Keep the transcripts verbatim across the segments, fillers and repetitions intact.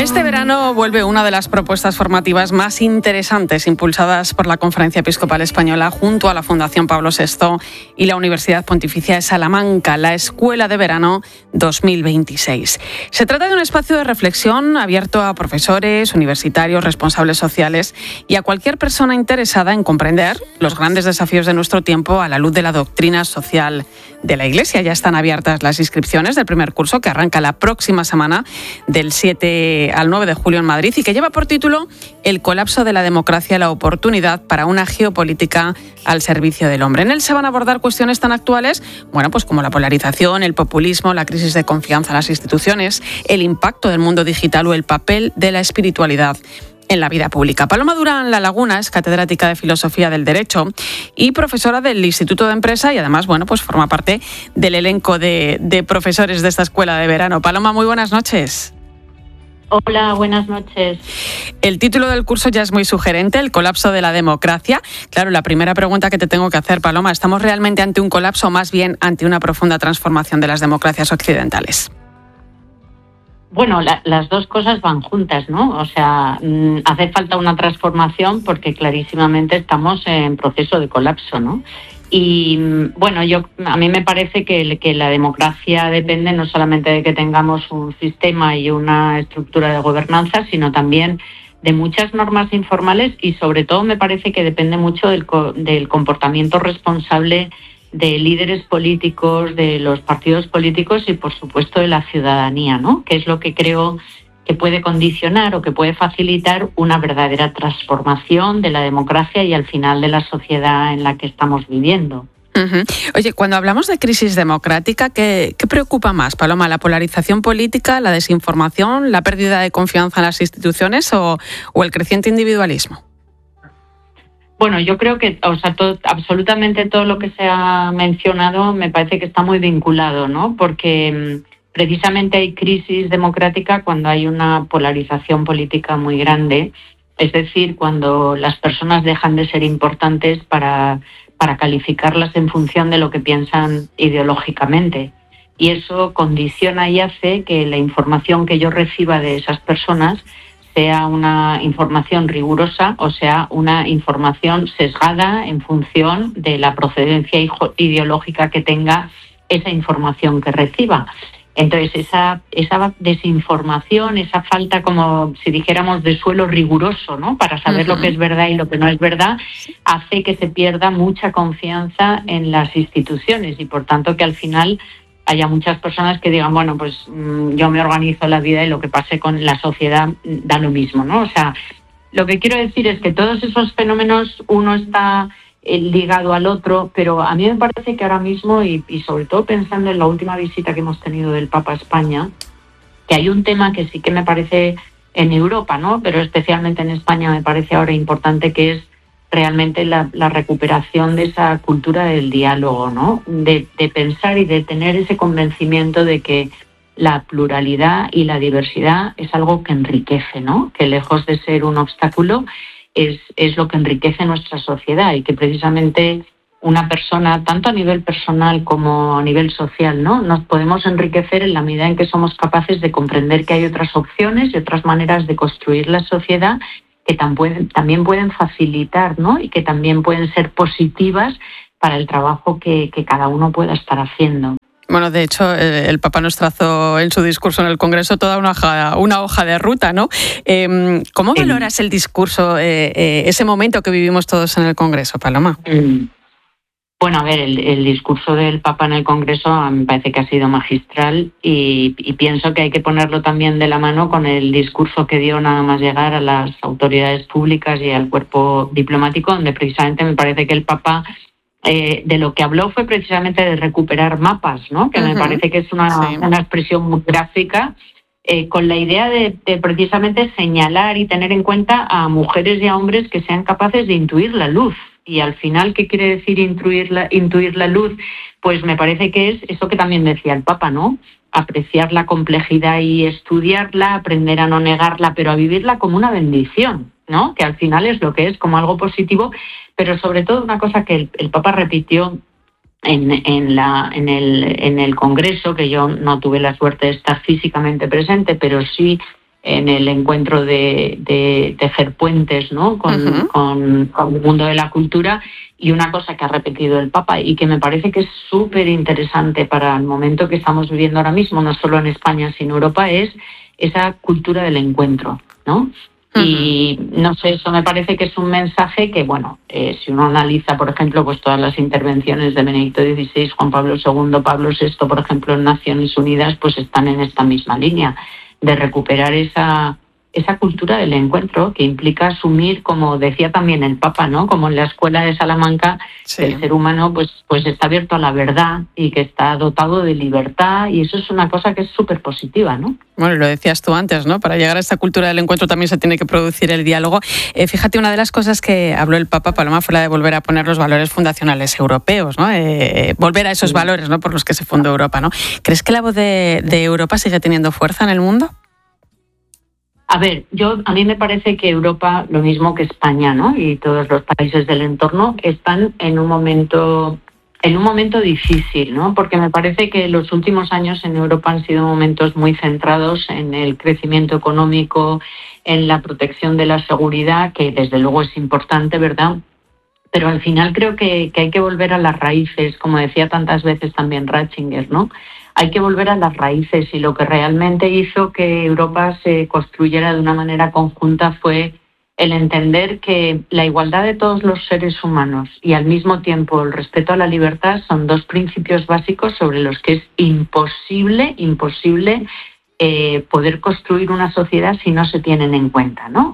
Este verano vuelve una de las propuestas formativas más interesantes impulsadas por la Conferencia Episcopal Española junto a la Fundación Pablo sexto y la Universidad Pontificia de Salamanca, la Escuela de Verano dos mil veintiséis. Se trata de un espacio de reflexión abierto a profesores, universitarios, responsables sociales y a cualquier persona interesada en comprender los grandes desafíos de nuestro tiempo a la luz de la doctrina social de la Iglesia. Ya están abiertas las inscripciones del primer curso, que arranca la próxima semana del siete al nueve de julio en Madrid y que lleva por título El colapso de la democracia y la oportunidad para una geopolítica al servicio del hombre. En él se van a abordar cuestiones tan actuales, bueno, pues como la polarización, el populismo, la crisis de confianza en las instituciones, el impacto del mundo digital o el papel de la espiritualidad en la vida pública. Paloma Durán La Laguna es catedrática de Filosofía del Derecho y profesora del Instituto de Empresa y además, bueno, pues forma parte del elenco de, de profesores de esta escuela de verano. Paloma, muy buenas noches. Hola, buenas noches. El título del curso ya es muy sugerente, el colapso de la democracia. Claro, la primera pregunta que te tengo que hacer, Paloma, ¿estamos realmente ante un colapso o más bien ante una profunda transformación de las democracias occidentales? Bueno, la, las dos cosas van juntas, ¿no? O sea, mmm, hace falta una transformación porque clarísimamente estamos en proceso de colapso, ¿no? Y bueno, yo a mí me parece que, que la democracia depende no solamente de que tengamos un sistema y una estructura de gobernanza, sino también de muchas normas informales y sobre todo me parece que depende mucho del, del comportamiento responsable de líderes políticos, de los partidos políticos y, por supuesto, de la ciudadanía, ¿no? Que es lo que creo que puede condicionar o que puede facilitar una verdadera transformación de la democracia y, al final, de la sociedad en la que estamos viviendo. Uh-huh. Oye, cuando hablamos de crisis democrática, ¿qué, qué preocupa más, Paloma? ¿La polarización política, la desinformación, la pérdida de confianza en las instituciones o, o el creciente individualismo? Bueno, yo creo que, o sea, todo, absolutamente todo lo que se ha mencionado me parece que está muy vinculado, ¿no? Porque precisamente hay crisis democrática cuando hay una polarización política muy grande, es decir, cuando las personas dejan de ser importantes para, para calificarlas en función de lo que piensan ideológicamente. Y eso condiciona y hace que la información que yo reciba de esas personas sea una información rigurosa o sea una información sesgada en función de la procedencia ideológica que tenga esa información que reciba. Entonces, esa, esa desinformación, esa falta, como si dijéramos, de suelo riguroso, ¿no? Para saber uh-huh. lo que es verdad y lo que no es verdad, hace que se pierda mucha confianza en las instituciones y, por tanto, que al final haya muchas personas que digan, bueno, pues yo me organizo la vida y lo que pase con la sociedad da lo mismo, ¿no? O sea, lo que quiero decir es que todos esos fenómenos uno está ligado al otro, pero a mí me parece que ahora mismo, y, y sobre todo pensando en la última visita que hemos tenido del Papa a España, que hay un tema que sí que me parece en Europa, ¿no? Pero especialmente en España me parece ahora importante, que es realmente la, la recuperación de esa cultura del diálogo, ¿no? De, de pensar y de tener ese convencimiento de que la pluralidad y la diversidad es algo que enriquece, ¿no? Que lejos de ser un obstáculo es, es lo que enriquece nuestra sociedad y que precisamente una persona, tanto a nivel personal como a nivel social, ¿no? Nos podemos enriquecer en la medida en que somos capaces de comprender que hay otras opciones y otras maneras de construir la sociedad que también pueden facilitar, ¿no? Y que también pueden ser positivas para el trabajo que, que cada uno pueda estar haciendo. Bueno, de hecho, el Papa nos trazó en su discurso en el Congreso toda una hoja, una hoja de ruta, ¿no? Eh, ¿Cómo valoras el discurso, eh, eh, ese momento que vivimos todos en el Congreso, Paloma? Mm. Bueno, a ver, el, el discurso del Papa en el Congreso me parece que ha sido magistral y, y pienso que hay que ponerlo también de la mano con el discurso que dio nada más llegar a las autoridades públicas y al cuerpo diplomático, donde precisamente me parece que el Papa eh, de lo que habló fue precisamente de recuperar mapas, ¿no? Que uh-huh. me parece que es una, sí. una expresión muy gráfica, eh, con la idea de, de precisamente señalar y tener en cuenta a mujeres y a hombres que sean capaces de intuir la luz. Y al final, ¿qué quiere decir intuir la, intuir la luz? Pues me parece que es eso que también decía el Papa, ¿no? Apreciar la complejidad y estudiarla, aprender a no negarla, pero a vivirla como una bendición, ¿no? Que al final es lo que es, como algo positivo, pero sobre todo una cosa que el, el Papa repitió en, en, la, en, el, en el Congreso, que yo no tuve la suerte de estar físicamente presente, pero sí en el encuentro de, de tejer puentes, ¿no? con, uh-huh. con, con el mundo de la cultura. Y una cosa que ha repetido el Papa y que me parece que es súper interesante para el momento que estamos viviendo ahora mismo, no solo en España, sino en Europa, es esa cultura del encuentro, ¿no? Uh-huh. Y no sé, eso me parece que es un mensaje que, bueno, eh, si uno analiza, por ejemplo, pues todas las intervenciones de Benedicto dieciséis, Juan Pablo segundo, Pablo sexto, por ejemplo, en Naciones Unidas, pues están en esta misma línea de recuperar esa esa cultura del encuentro que implica asumir, como decía también el Papa, ¿no? Como en la escuela de Salamanca, sí. el ser humano pues, pues está abierto a la verdad y que está dotado de libertad, y eso es una cosa que es súper positiva, ¿no? Bueno, lo decías tú antes, ¿no? Para llegar a esta cultura del encuentro también se tiene que producir el diálogo. Eh, fíjate, una de las cosas que habló el Papa, Paloma, fue la de volver a poner los valores fundacionales europeos, ¿no? Eh, volver a esos sí. valores, ¿no? Por los que se fundó Europa, ¿no? ¿Crees que la voz de, de Europa sigue teniendo fuerza en el mundo? A ver, yo a mí me parece que Europa, lo mismo que España, ¿no? Y todos los países del entorno, están en un momento en un momento difícil, ¿no? Porque me parece que los últimos años en Europa han sido momentos muy centrados en el crecimiento económico, en la protección de la seguridad, que desde luego es importante, ¿verdad? Pero al final creo que, que hay que volver a las raíces, como decía tantas veces también Ratzinger, ¿no? Hay que volver a las raíces, y lo que realmente hizo que Europa se construyera de una manera conjunta fue el entender que la igualdad de todos los seres humanos y al mismo tiempo el respeto a la libertad son dos principios básicos sobre los que es imposible, imposible eh, poder construir una sociedad si no se tienen en cuenta, ¿no?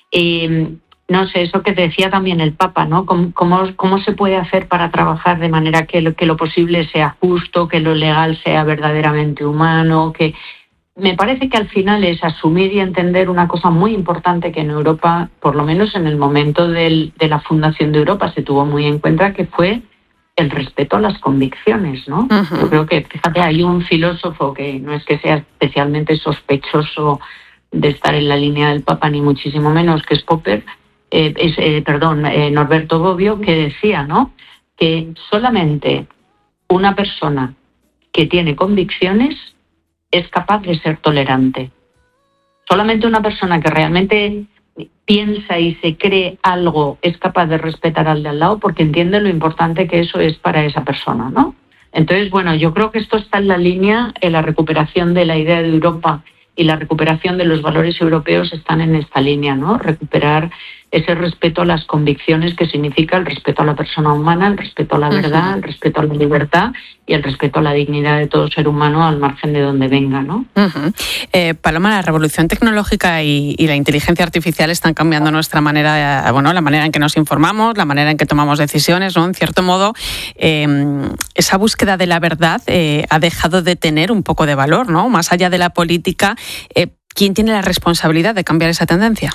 Eh, No sé, eso que decía también el Papa, ¿no? ¿Cómo, cómo, cómo se puede hacer para trabajar de manera que lo, que lo posible sea justo, que lo legal sea verdaderamente humano? Que me parece que al final es asumir y entender una cosa muy importante que en Europa, por lo menos en el momento del, de la fundación de Europa, se tuvo muy en cuenta, que fue el respeto a las convicciones, ¿no? Uh-huh. Yo creo que, fíjate, hay un filósofo que no es que sea especialmente sospechoso de estar en la línea del Papa, ni muchísimo menos, que es Popper, Eh, es, eh, perdón, eh, Norberto Bobbio, que decía, ¿no?, que solamente una persona que tiene convicciones es capaz de ser tolerante. Solamente una persona que realmente piensa y se cree algo es capaz de respetar al de al lado, porque entiende lo importante que eso es para esa persona, ¿no? Entonces, bueno, yo creo que esto está en la línea, en la recuperación de la idea de Europa y la recuperación de los valores europeos están en esta línea, ¿no? Recuperar ese respeto a las convicciones, que significa el respeto a la persona humana, el respeto a la verdad, uh-huh. el respeto a la libertad y el respeto a la dignidad de todo ser humano al margen de donde venga, ¿no? Uh-huh. Eh, Paloma, la revolución tecnológica y, y la inteligencia artificial están cambiando nuestra manera, bueno, la manera en que nos informamos, la manera en que tomamos decisiones, ¿no? En cierto modo, eh, esa búsqueda de la verdad eh, ha dejado de tener un poco de valor, ¿no? Más allá de la política, eh, ¿quién tiene la responsabilidad de cambiar esa tendencia?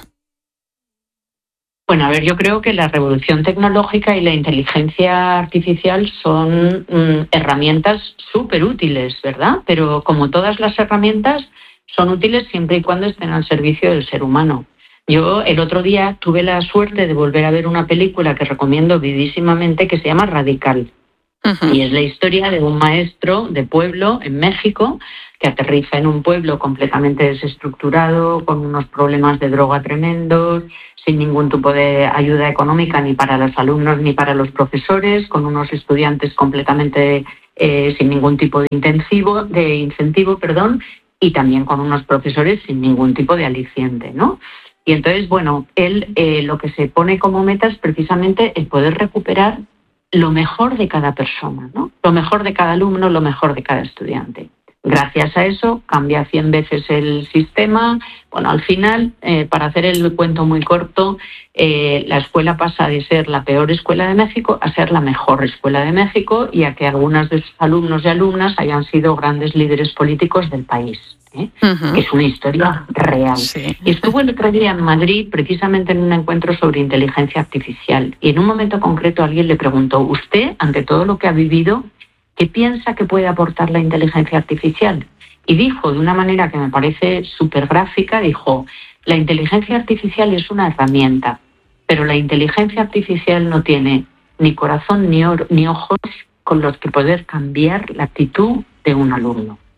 Bueno, a ver, yo creo que la revolución tecnológica y la inteligencia artificial son mm, herramientas súper útiles, ¿verdad? Pero como todas las herramientas, son útiles siempre y cuando estén al servicio del ser humano. Yo el otro día tuve la suerte de volver a ver una película que recomiendo vivísimamente, que se llama Radical. Uh-huh. Y es la historia de un maestro de pueblo en México que aterriza en un pueblo completamente desestructurado, con unos problemas de droga tremendos, sin ningún tipo de ayuda económica ni para los alumnos ni para los profesores, con unos estudiantes completamente eh, sin ningún tipo de incentivo, de incentivo, perdón, y también con unos profesores sin ningún tipo de aliciente, ¿no? Y entonces, bueno, él eh, lo que se pone como meta es precisamente el poder recuperar lo mejor de cada persona, ¿no? Lo mejor de cada alumno, lo mejor de cada estudiante. Gracias a eso cambia cien veces el sistema. Bueno, al final, eh, para hacer el cuento muy corto, eh, la escuela pasa de ser la peor escuela de México a ser la mejor escuela de México, y a que algunos de sus alumnos y alumnas hayan sido grandes líderes políticos del país. ¿eh? Uh-huh. Es una historia real. Sí. Y estuvo el otro día en Madrid precisamente en un encuentro sobre inteligencia artificial, y en un momento concreto alguien le preguntó: ¿usted, ante todo lo que ha vivido, qué piensa que puede aportar la inteligencia artificial? Y dijo de una manera que me parece súper gráfica, dijo: la inteligencia artificial es una herramienta, pero la inteligencia artificial no tiene ni corazón ni, or- ni ojos con los que poder cambiar la actitud de un alumno.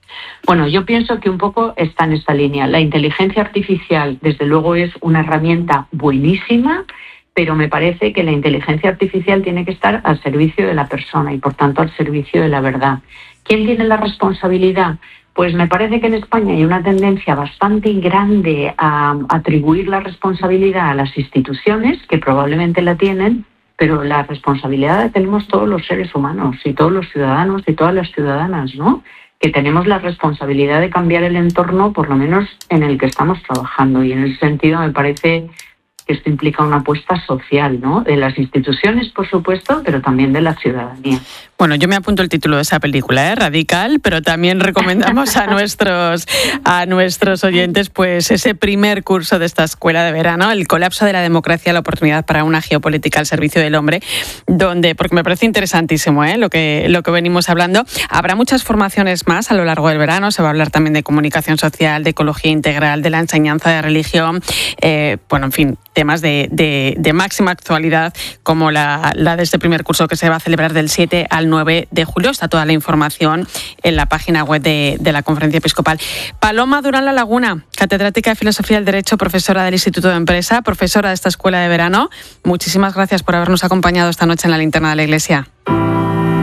Bueno, yo pienso que un poco está en esta línea. La inteligencia artificial, desde luego, es una herramienta buenísima, pero me parece que la inteligencia artificial tiene que estar al servicio de la persona y, por tanto, al servicio de la verdad. ¿Quién tiene la responsabilidad? Pues me parece que en España hay una tendencia bastante grande a atribuir la responsabilidad a las instituciones, que probablemente la tienen, pero la responsabilidad la tenemos todos los seres humanos y todos los ciudadanos y todas las ciudadanas, ¿no? Que tenemos la responsabilidad de cambiar el entorno, por lo menos en el que estamos trabajando. Y en ese sentido me parece que esto implica una apuesta social, ¿no? De las instituciones, por supuesto, pero también de la ciudadanía. Bueno, yo me apunto el título de esa película, ¿eh? Radical, pero también recomendamos a nuestros a nuestros oyentes pues ese primer curso de esta escuela de verano, El colapso de la democracia, la oportunidad para una geopolítica al servicio del hombre, donde, porque me parece interesantísimo, ¿eh? lo que lo que venimos hablando. Habrá muchas formaciones más a lo largo del verano, se va a hablar también de comunicación social, de ecología integral, de la enseñanza de religión, eh, bueno, en fin, temas de, de, de máxima actualidad, como la, la de este primer curso que se va a celebrar del siete al nueve de julio. Está toda la información en la página web de, de la Conferencia Episcopal. Paloma Durán La Laguna, catedrática de Filosofía del Derecho, profesora del Instituto de Empresa, profesora de esta escuela de verano. Muchísimas gracias por habernos acompañado esta noche en la Linterna de la Iglesia.